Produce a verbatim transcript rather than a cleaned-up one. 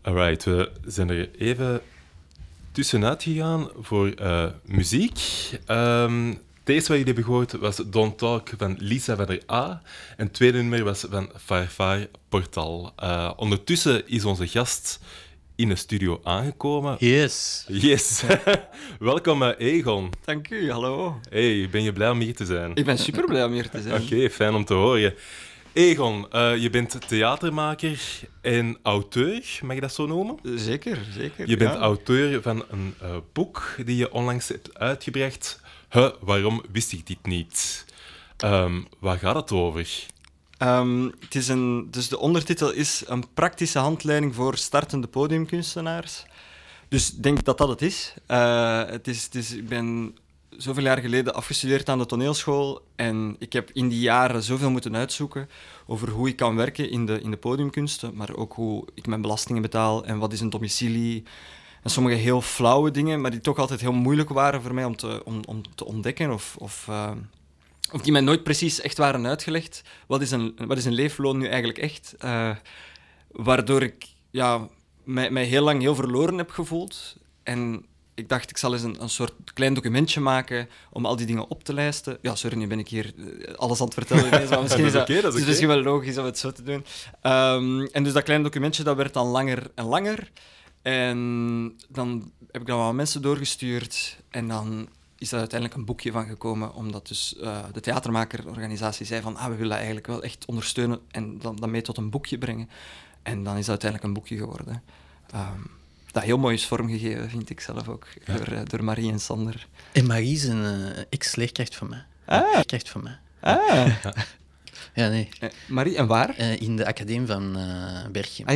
Alright, we zijn er even tussenuit gegaan voor uh, muziek. Um, het eerste wat jullie hebben gehoord was Don't Talk van Lisa van der A. En het tweede nummer was van Firefly Portal. Uh, ondertussen is onze gast in de studio aangekomen. Yes. Yes. Welkom, uh, Egon. Dank u, hallo. Hey, ben je blij om hier te zijn? Ik ben super blij om hier te zijn. Oké, okay, fijn om te horen. Egon, uh, je bent theatermaker en auteur, mag je dat zo noemen? Zeker, zeker. Je bent ja. auteur van een uh, boek die je onlangs hebt uitgebracht. Huh, waarom wist ik dit niet? Um, waar gaat het over? Um, het is een, dus de ondertitel is een praktische handleiding voor startende podiumkunstenaars. Dus ik denk dat dat het is. Uh, het is, het is ik ben zoveel jaar geleden afgestudeerd aan de toneelschool en ik heb in die jaren zoveel moeten uitzoeken over hoe ik kan werken in de, in de podiumkunsten, maar ook hoe ik mijn belastingen betaal en wat is een domicilie. En sommige heel flauwe dingen, maar die toch altijd heel moeilijk waren voor mij om te, om, om te ontdekken of... of uh, Of die mij nooit precies echt waren uitgelegd. Wat is een, wat is een leefloon nu eigenlijk echt? Uh, waardoor ik ja, mij, mij heel lang heel verloren heb gevoeld. En ik dacht, ik zal eens een, een soort klein documentje maken om al die dingen op te lijsten. Ja, sorry, nu ben ik hier alles aan het vertellen. Ineens, maar misschien is dat, okay, dat is het is misschien wel logisch om het zo te doen. Um, en dus dat kleine documentje dat werd dan langer en langer. En dan heb ik dat aan mensen doorgestuurd. En dan is er uiteindelijk een boekje van gekomen, omdat dus uh, de theatermakerorganisatie zei van ah, we willen eigenlijk wel echt ondersteunen en dan, dan mee tot een boekje brengen. En dan is dat uiteindelijk een boekje geworden. Um, dat heel mooi is vormgegeven, vind ik zelf ook, ja. door, uh, door Marie en Sander. En Marie is een uh, ex-leerkracht van mij. Ah. Leerkracht van mij. Ah. Ja, nee. Uh, Marie, en waar? Uh, in de academie van uh, Berchem.